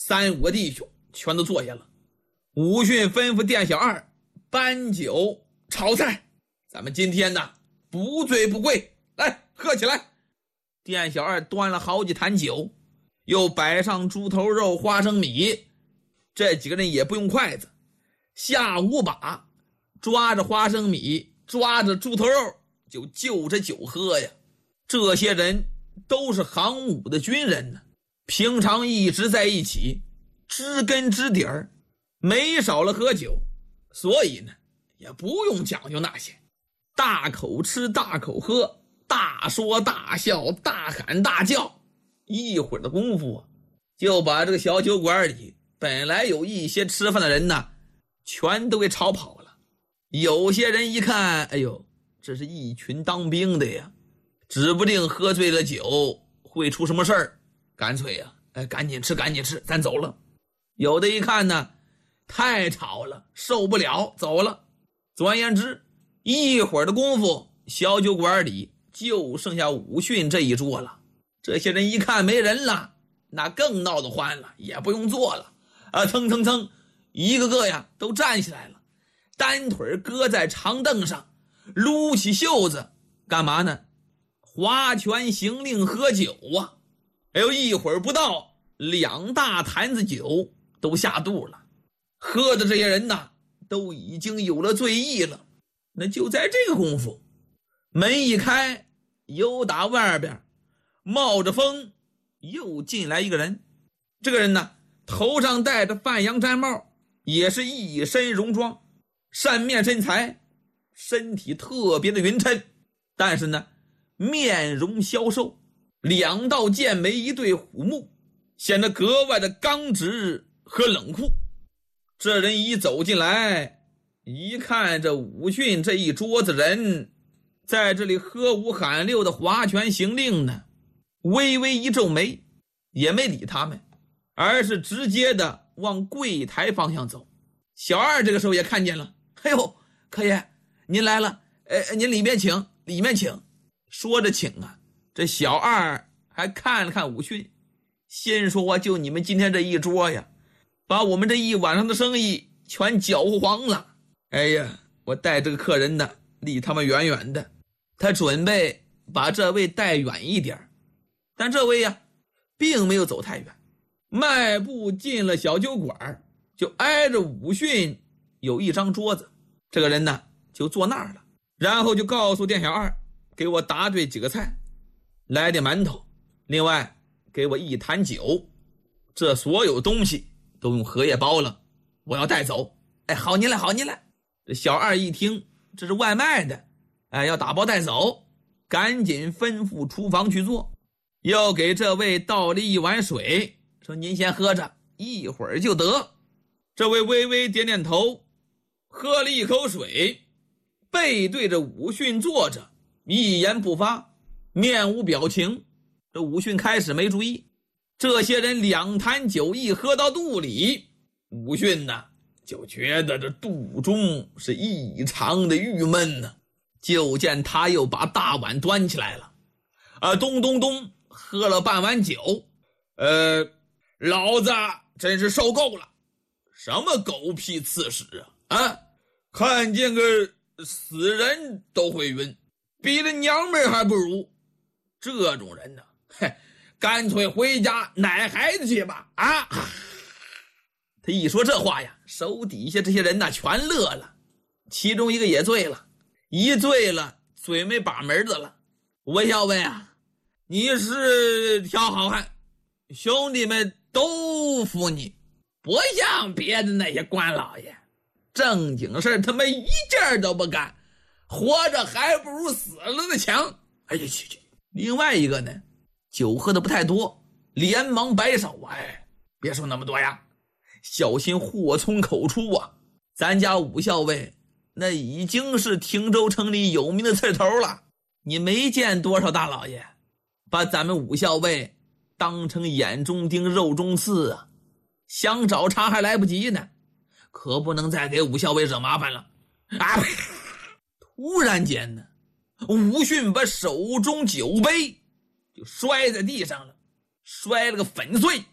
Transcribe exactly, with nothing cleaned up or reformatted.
三五个弟兄全都坐下了。武训吩咐店小二搬酒炒菜，咱们今天呢不醉不归，来喝起来。店小二端了好几坛酒，又摆上猪头肉、花生米，这几个人也不用筷子，下五把，抓着花生米，抓着猪头肉，就就着酒喝呀。这些人都是行伍的军人呢，平常一直在一起，知根知底儿，没少了喝酒，所以呢也不用讲究那些，大口吃大口喝，大说大笑，大喊大叫，一会儿的功夫啊，就把这个小酒馆里本来有一些吃饭的人呢全都给吵跑了。有些人一看，哎呦，这是一群当兵的呀，指不定喝醉了酒会出什么事儿，干脆呀、哎，赶紧吃赶紧吃，咱走了。有的一看呢太吵了，受不了，走了。总而言之，一会儿的功夫，小酒馆里就剩下武训这一桌了。这些人一看没人了，那更闹得欢了，也不用坐了啊，蹭蹭蹭，一个个呀都站起来了，单腿搁在长凳上，撸起袖子，干嘛呢？划拳行令喝酒啊！哎呦，一会儿不到，两大坛子酒都下肚了。喝的这些人呐，都已经有了醉意了。那就在这个功夫，门一开，由打外边冒着风又进来一个人。这个人呢，头上戴着范阳毡帽，也是一身戎装，扇面身材，身体特别的匀称，但是呢面容消瘦，两道剑眉，一对虎目，显得格外的刚直和冷酷。这人一走进来，一看这武训这一桌子人在这里喝五喊六的划拳行令呢，微微一皱眉，也没理他们，而是直接的往柜台方向走。小二这个时候也看见了，哎呦，客爷您来了，呃，您里面请，里面请。说着请啊，这小二还看了看武训，心说我就你们今天这一桌呀，把我们这一晚上的生意全搅和黄了。哎呀，我带这个客人呢离他们远远的。他准备把这位带远一点，但这位呀并没有走太远，迈步进了小酒馆，就挨着武训有一张桌子，这个人呢就坐那儿了，然后就告诉店小二，给我打对几个菜，来点馒头，另外给我一坛酒，这所有东西都用荷叶包了，我要带走。哎，好您来好您来。这小二一听这是外卖的，哎，要打包带走，赶紧吩咐厨房去做，又给这位倒了一碗水，说您先喝着，一会儿就得。这位微微点点头，喝了一口水，背对着武训坐着，一言不发，面无表情。这武训开始没注意，这些人两坛酒一喝到肚里，武训呢就觉得这肚中是异常的郁闷呢。就见他又把大碗端起来了，啊，咚咚咚喝了半碗酒。呃，老子真是受够了，什么狗屁刺史啊啊！看见个死人都会晕，比这娘们还不如。这种人呢，嘿，干脆回家奶孩子去吧啊！他一说这话呀，手底下这些人呐全乐了，其中一个也醉了，一醉了嘴没把门的了。韦小伟啊，你是条好汉，兄弟们都服你，不像别的那些官老爷，正经事他们一件都不干，活着还不如死了的强。哎呀去去！另外一个呢，酒喝的不太多，连忙摆手，哎，别说那么多呀，小心祸从口出啊！咱家武校尉那已经是汀州城里有名的刺头了，你没见多少大老爷把咱们武校尉当成眼中钉肉中刺啊，想找茬还来不及呢，可不能再给武校尉惹麻烦了啊！突然间呢，武训把手中酒杯就摔在地上了，摔了个粉碎。